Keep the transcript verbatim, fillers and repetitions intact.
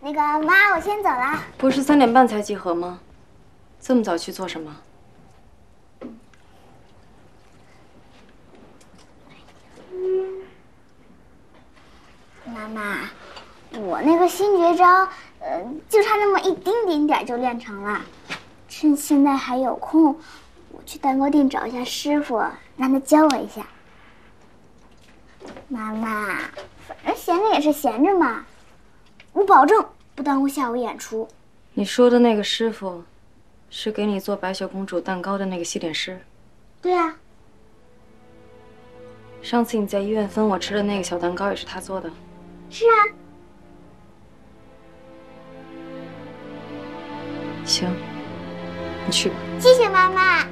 那个妈，我先走了。 不是三点半才集合吗？这么早去做什么？ 妈妈，我那个新绝招，呃，就差那么一丁点点就练成了。趁现在还有空，我去蛋糕店找一下师傅，让他教我一下。妈妈，反正闲着也是闲着嘛，我保证不耽误下午演出。 你说的那个师傅，是给你做白雪公主蛋糕的那个西点师？ 对啊。 上次你在医院分我吃的那个小蛋糕也是他做的。 是啊。 行，你去吧。 谢谢妈妈。